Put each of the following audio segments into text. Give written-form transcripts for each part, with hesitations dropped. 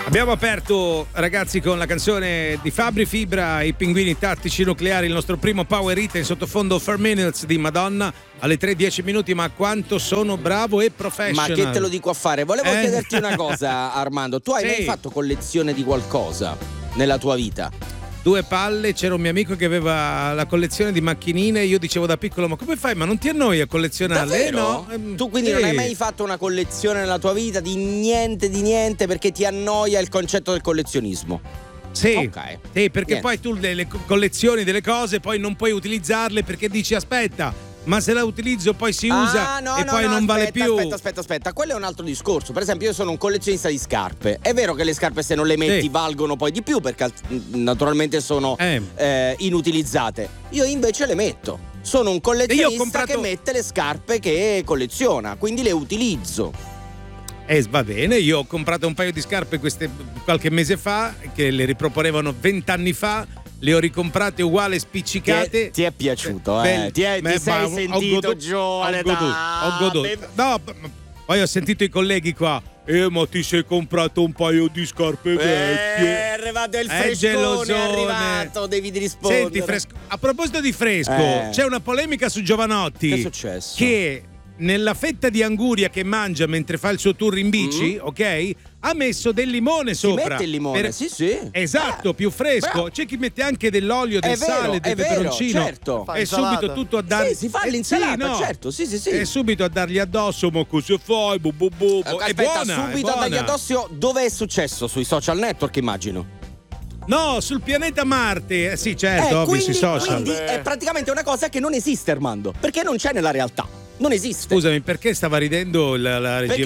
Abbiamo aperto, ragazzi, con la canzone di Fabri Fibra, I pinguini tattici nucleari, il nostro primo power hit in sottofondo 4 Minutes di Madonna alle 3:10 minuti. Ma quanto sono bravo e professional. Ma che te lo dico a fare? Volevo chiederti una cosa, Armando. Tu hai mai fatto collezione di qualcosa nella tua vita? 2 palle, c'era un mio amico che aveva la collezione di macchinine e io dicevo da piccolo: ma come fai? Ma non ti annoi a collezionarle? No? Tu quindi non hai mai fatto una collezione nella tua vita di niente perché ti annoia il concetto del collezionismo? Sì, okay. Sì, perché poi tu le collezioni delle cose poi non puoi utilizzarle perché dici aspetta, ma se la utilizzo poi si usa e poi non vale più. Aspetta, quello è un altro discorso. Per esempio, io sono un collezionista di scarpe. È vero che le scarpe, se non le metti, valgono poi di più perché naturalmente sono inutilizzate. Io invece le metto. Sono un collezionista che mette le scarpe che colleziona, quindi le utilizzo. Va bene, io ho comprato un paio di scarpe qualche mese fa che le riproponevano 20 anni fa. Le ho ricomprate uguali, spiccicate. Ti è piaciuto, ti sei sentito giovane. Ho goduto. No, poi ho sentito i colleghi qua. Ma ti sei comprato un paio di scarpe vecchie. È arrivato il frescone, è arrivato, devi rispondere. Senti, a proposito di fresco, c'è una polemica su Giovanotti. Che è successo? Che nella fetta di anguria che mangia mentre fa il suo tour in bici, ok? Ha messo del limone sopra. Si mette il limone, sì. Esatto, più fresco. Bravo. C'è chi mette anche dell'olio, del sale, del peperoncino. Certo. E subito tutto a dargli. Sì, si fa l'insalata, certo, sì. E subito a dargli addosso, ma cosa fai? È buona, subito a dargli addosso. Dove è successo? Sui social network, immagino. No, sul pianeta Marte. Sì, certo, ovvio, sui social. Quindi è praticamente una cosa che non esiste, Armando, perché non c'è nella realtà. Non esiste. Scusami, perché stava ridendo la regia?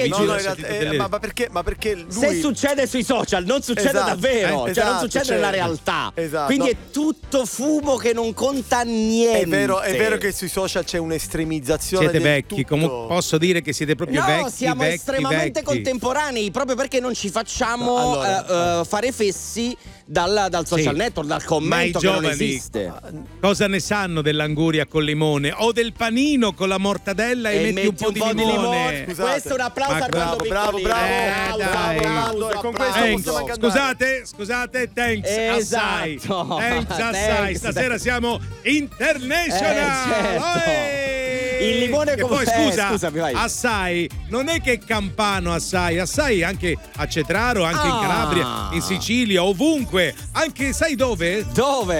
Perché ma perché lui... Se succede sui social non succede davvero, cioè non succede nella realtà. Quindi è tutto fumo che non conta niente. È vero che sui social c'è un'estremizzazione. Siete vecchi, comunque posso dire che siete proprio vecchi. No, siamo estremamente contemporanei, proprio perché non ci facciamo fare fessi dal social network, dal commento che non esiste. Cosa ne sanno dell'anguria col limone o del panino con la mortadella e metti un po' di limone? Questo è un applauso bravo. Scusate, thanks assai. Stasera siamo international. Certo. Il limone come poi scusami, vai. Assai non è che Campano assai anche a Cetraro, anche in Calabria, in Sicilia, ovunque. Anche sai dove? Dove?